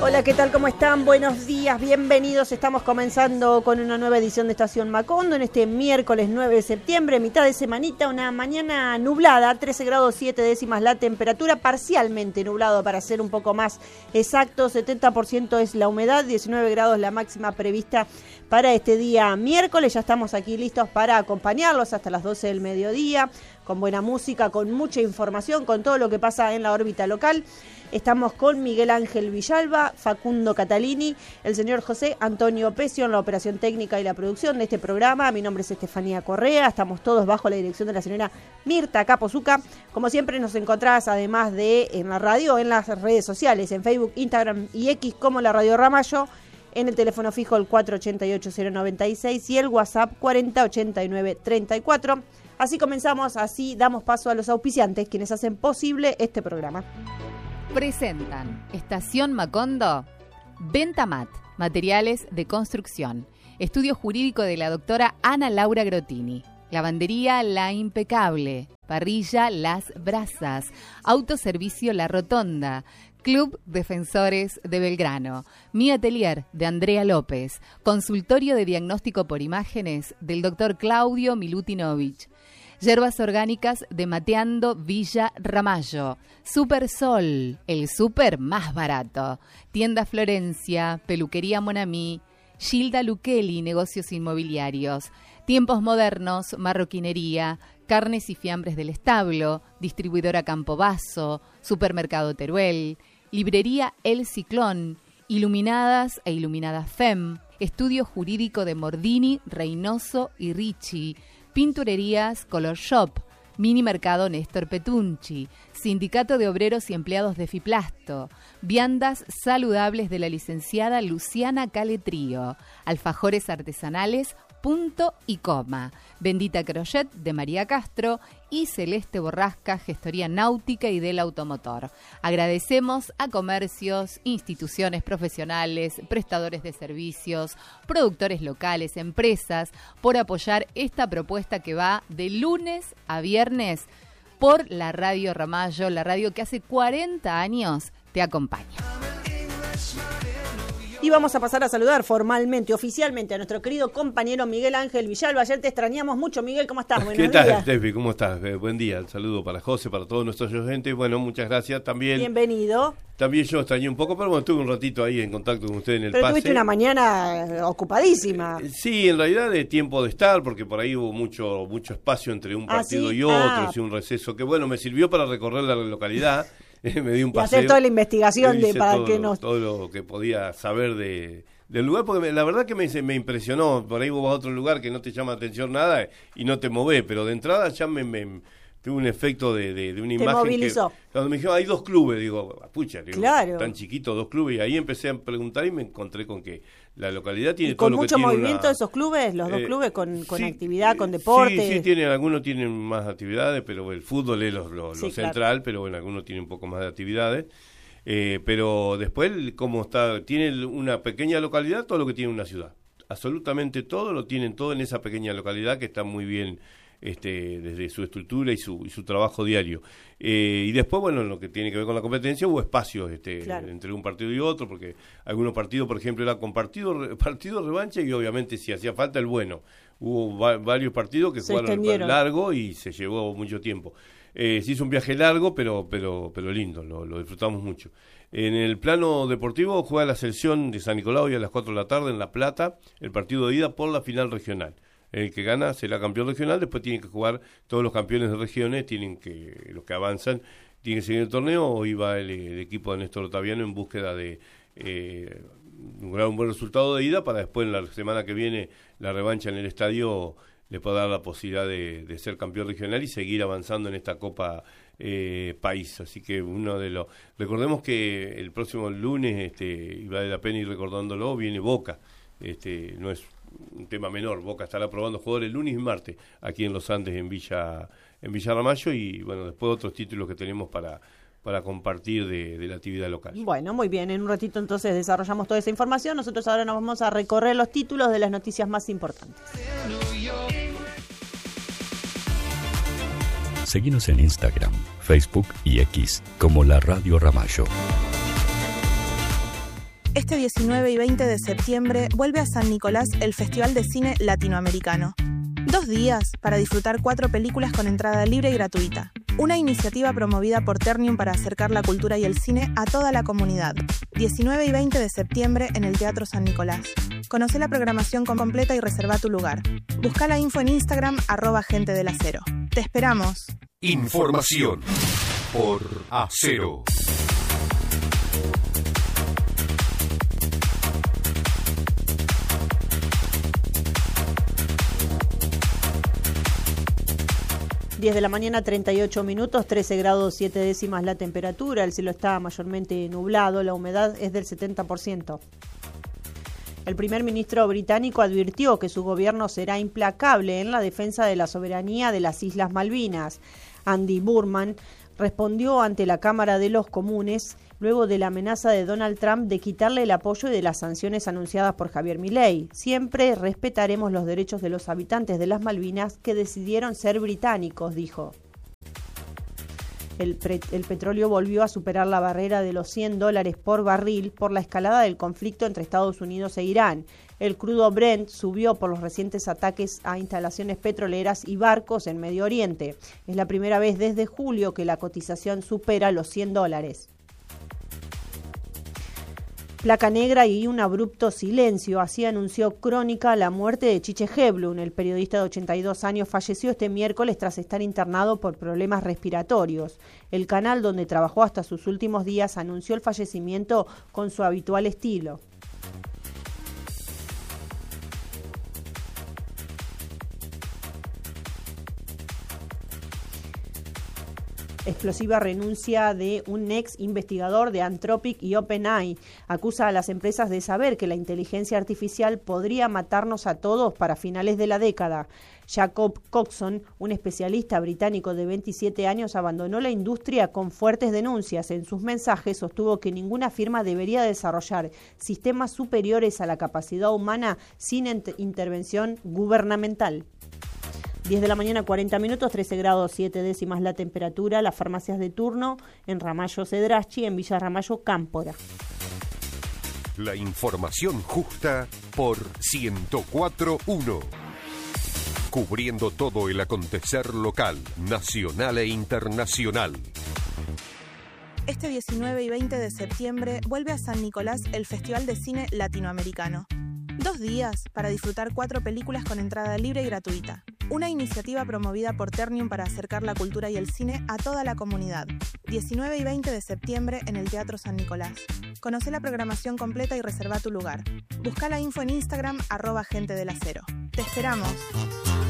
Hola, ¿qué tal? ¿Cómo están? Buenos días, bienvenidos. Estamos comenzando con una nueva edición de Estación Macondo en este miércoles 9 de septiembre, mitad de semanita, una mañana nublada, 13 grados 7 décimas la temperatura, parcialmente nublado para ser un poco más exacto, 70% es la humedad, 19 grados la máxima prevista para este día miércoles. Ya estamos aquí listos para acompañarlos hasta las 12 del mediodía, con buena música, con mucha información, con todo lo que pasa en la órbita local. Estamos con Miguel Ángel Villalba, Facundo Catalini, el señor José Antonio Pecio en la operación técnica y la producción de este programa. Mi nombre es Estefanía Correa, estamos todos bajo la dirección de la señora Mirta Capozuca. Como siempre nos encontrás, además de en la radio, en las redes sociales, en Facebook, Instagram y X como la Radio Ramallo, en el teléfono fijo el 488-096 y el WhatsApp 4089-34. Así comenzamos, así damos paso a los auspiciantes, quienes hacen posible este programa. Presentan Estación Macondo, Ventamat, materiales de construcción, estudio jurídico de la doctora Ana Laura Grotini, lavandería La Impecable, parrilla Las Brasas, autoservicio La Rotonda, Club Defensores de Belgrano, Mi Atelier de Andrea López, consultorio de diagnóstico por imágenes del doctor Claudio Milutinovich, Yerbas orgánicas de Mateando Villa Ramallo. Super Sol, el súper más barato. Tienda Florencia, peluquería Monamí, Gilda Luqueli, negocios inmobiliarios. Tiempos modernos, marroquinería, carnes y fiambres del establo, distribuidora Campobasso, supermercado Teruel, librería El Ciclón, iluminadas e iluminadas FEM, estudio jurídico de Mordini, Reynoso y Ricci, Pinturerías Color Shop, Mini Mercado Néstor Petunchi, Sindicato de Obreros y Empleados de Fiplasto, Viandas Saludables de la licenciada Luciana Caletrío, Alfajores Artesanales Punto y Coma, Bendita Crochet de María Castro y Celeste Borrasca, Gestoría Náutica y del Automotor. Agradecemos a comercios, instituciones profesionales, prestadores de servicios, productores locales, empresas, por apoyar esta propuesta que va de lunes a viernes por la Radio Ramallo, la radio que hace 40 años te acompaña. Y vamos a pasar a saludar formalmente, oficialmente, a nuestro querido compañero Miguel Ángel Villalba. Ayer te extrañamos mucho, Miguel, ¿cómo estás? Buenos días. ¿Qué tal, días. Steffi? ¿Cómo estás? Buen día, el saludo para José, para todos nuestros oyentes. Bueno, muchas gracias también. Bienvenido. También yo extrañé un poco, pero bueno, estuve un ratito ahí en contacto con usted en el pase. Pero tuviste una mañana ocupadísima. Sí, en realidad de tiempo de estar, porque por ahí hubo mucho espacio entre un partido ¿sí? y otro, y un receso que, bueno, me sirvió para recorrer la localidad. Me di un paseo. Y hacer toda la investigación para todo, que nos... todo lo que podía saber del lugar, porque la verdad que me impresionó. Por ahí vos vas a otro lugar que no te llama atención nada y no te movés, pero de entrada ya tuve un efecto de una imagen. Te movilizó. Que cuando me dijeron, hay 2 clubes, digo, pucha, claro. Tan chiquitos 2 clubes, y ahí empecé a preguntar y me encontré con que la localidad tiene todo lo que con tiene. mucho movimiento de esos clubes, los 2 clubes, con sí, actividad, con deporte. Sí, algunos tienen más actividades, pero el fútbol es lo central, claro. Pero bueno, algunos tienen un poco más de actividades. Pero después, como está, tiene una pequeña localidad, todo lo que tiene una ciudad. Absolutamente todo lo tienen todo en esa pequeña localidad que está muy bien desde su estructura y su trabajo diario. Y después, bueno, en lo que tiene que ver con la competencia, hubo espacios claro. Entre un partido y otro, porque algunos partidos, por ejemplo, era con partido revancha y obviamente si hacía falta el bueno. Hubo varios partidos que jugaron largo y se llevó mucho tiempo. Se hizo un viaje largo, pero lindo, lo disfrutamos mucho. En el plano deportivo juega la selección de San Nicolau hoy a las 4 de la tarde en La Plata, el partido de ida por la final regional. El que gana será campeón regional, después tienen que jugar todos los campeones de regiones, los que avanzan, tienen que seguir el torneo. Hoy va el equipo de Néstor Otaviano en búsqueda de lograr un buen resultado de ida para después en la semana que viene la revancha en el estadio le pueda dar la posibilidad de ser campeón regional y seguir avanzando en esta Copa País. Así que recordemos que el próximo lunes, y vale la pena ir recordándolo, viene Boca. No es un tema menor. Boca estará probando jugadores lunes y martes aquí en los Andes, en Villa Ramallo, y bueno, después otros títulos que tenemos para compartir de la actividad local. Bueno, muy bien, en un ratito entonces desarrollamos toda esa información. Nosotros ahora nos vamos a recorrer los títulos de las noticias más importantes. Seguinos en Instagram, Facebook y X como La Radio Ramallo. Este 19 y 20 de septiembre vuelve a San Nicolás el Festival de Cine Latinoamericano. 2 días para disfrutar 4 películas con entrada libre y gratuita. Una iniciativa promovida por Ternium para acercar la cultura y el cine a toda la comunidad. 19 y 20 de septiembre en el Teatro San Nicolás. Conoce la programación completa y reserva tu lugar. Busca la info en Instagram @gentedelacero. ¡Te esperamos! Información por Acero. ...10 de la mañana, 38 minutos, 13 grados 7 décimas la temperatura, el cielo está mayormente nublado, la humedad es del 70%. El primer ministro británico advirtió que su gobierno será implacable en la defensa de la soberanía de las Islas Malvinas. Andy Burnham respondió ante la Cámara de los Comunes luego de la amenaza de Donald Trump de quitarle el apoyo y de las sanciones anunciadas por Javier Milei. Siempre respetaremos los derechos de los habitantes de las Malvinas que decidieron ser británicos, dijo. El petróleo volvió a superar la barrera de los $100 por barril por la escalada del conflicto entre Estados Unidos e Irán. El crudo Brent subió por los recientes ataques a instalaciones petroleras y barcos en Medio Oriente. Es la primera vez desde julio que la cotización supera los $100. Placa negra y un abrupto silencio, así anunció Crónica la muerte de Chiche Heblum. El periodista de 82 años falleció este miércoles tras estar internado por problemas respiratorios. El canal donde trabajó hasta sus últimos días anunció el fallecimiento con su habitual estilo. Explosiva renuncia de un ex investigador de Anthropic y OpenAI. Acusa a las empresas de saber que la inteligencia artificial podría matarnos a todos para finales de la década. Jacob Coxon, un especialista británico de 27 años, abandonó la industria con fuertes denuncias. En sus mensajes sostuvo que ninguna firma debería desarrollar sistemas superiores a la capacidad humana sin intervención gubernamental. 10 de la mañana, 40 minutos, 13 grados 7 décimas la temperatura. Las farmacias de turno en Ramallo Cedraschi, en Villa Ramallo Cámpora. La información justa por 104.1. Cubriendo todo el acontecer local, nacional e internacional. Este 19 y 20 de septiembre vuelve a San Nicolás el Festival de Cine Latinoamericano. 2 días para disfrutar 4 películas con entrada libre y gratuita. Una iniciativa promovida por Ternium para acercar la cultura y el cine a toda la comunidad. 19 y 20 de septiembre en el Teatro San Nicolás. Conoce la programación completa y reserva tu lugar. Busca la info en Instagram @gentedelacero. ¡Te esperamos!